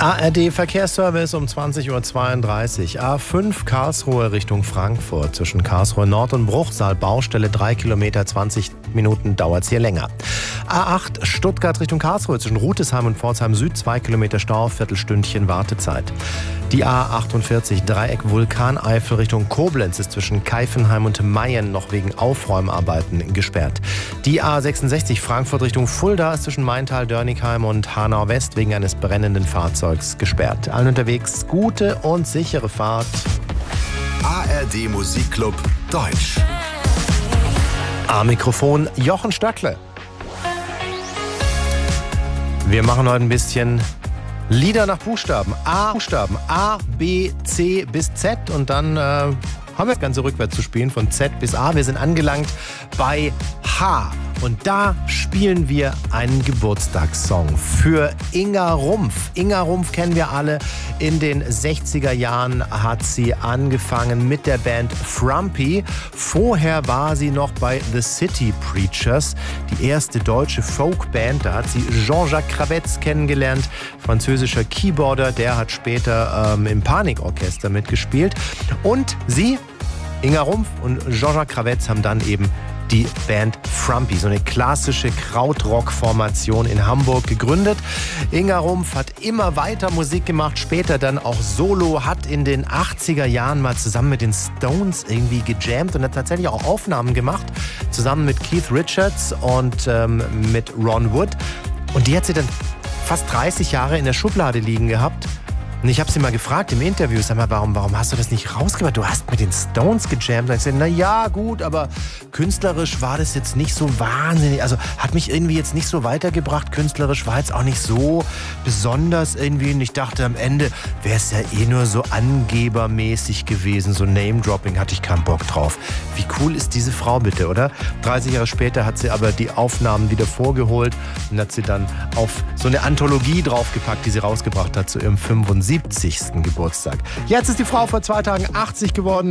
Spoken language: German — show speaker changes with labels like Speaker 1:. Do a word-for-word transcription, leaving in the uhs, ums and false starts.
Speaker 1: A R D Verkehrsservice um zwanzig Uhr zweiunddreißig. A fünf Karlsruhe Richtung Frankfurt. Zwischen Karlsruhe Nord und Bruchsal Baustelle drei Kilometer, zwanzig Minuten dauert es hier länger. A acht Stuttgart Richtung Karlsruhe. Zwischen Rutesheim und Pforzheim Süd zwei Kilometer Stau, Viertelstündchen Wartezeit. Die A achtundvierzig Dreieck Vulkaneifel Richtung Koblenz ist zwischen Keifenheim und Mayen noch wegen Aufräumarbeiten gesperrt. Die A sechsundsechzig Frankfurt Richtung Fulda ist zwischen Maintal, Dörnigheim und Hanau West wegen eines brennenden Fahrzeugs gesperrt. Allen unterwegs gute und sichere Fahrt.
Speaker 2: A R D Musikclub Deutsch.
Speaker 1: Am Mikrofon Jochen Stöckle. Wir machen heute ein bisschen Lieder nach Buchstaben. A, Buchstaben. A, B, C bis Z. Und dann äh, haben wir das Ganze rückwärts zu spielen, von Z bis A. Wir sind angelangt bei H. Und da spielen wir einen Geburtstagssong für Inga Rumpf. Inga Rumpf kennen wir alle. In den sechziger Jahren hat sie angefangen mit der Band Frumpy. Vorher war sie noch bei The City Preachers, die erste deutsche Folkband. Da hat sie Jean-Jacques Kravetz kennengelernt, französischer Keyboarder. Der hat später ähm, im Panikorchester mitgespielt. Und sie, Inga Rumpf und Jean-Jacques Kravetz, haben dann eben die Band Frumpy, so eine klassische Krautrock-Formation in Hamburg gegründet. Inga Rumpf hat immer weiter Musik gemacht, später dann auch solo, hat in den achtziger Jahren mal zusammen mit den Stones irgendwie gejammt und hat tatsächlich auch Aufnahmen gemacht, zusammen mit Keith Richards und ähm, mit Ron Wood. Und die hat sie dann fast dreißig Jahre in der Schublade liegen gehabt. Und ich habe sie mal gefragt im Interview, sag mal, warum, warum hast du das nicht rausgebracht? Du hast mit den Stones gejammt. Und ich sagte, na ja, gut, aber künstlerisch war das jetzt nicht so wahnsinnig. Also hat mich irgendwie jetzt nicht so weitergebracht. Künstlerisch war jetzt auch nicht so besonders irgendwie. Und ich dachte, am Ende wäre es ja eh nur so angebermäßig gewesen. So Name-Dropping, hatte ich keinen Bock drauf. Wie cool ist diese Frau bitte, oder? dreißig Jahre später hat sie aber die Aufnahmen wieder vorgeholt und hat sie dann auf so eine Anthologie draufgepackt, die sie rausgebracht hat zu ihrem fünfundsiebzigsten Geburtstag. Jetzt ist die Frau vor zwei Tagen achtzig geworden.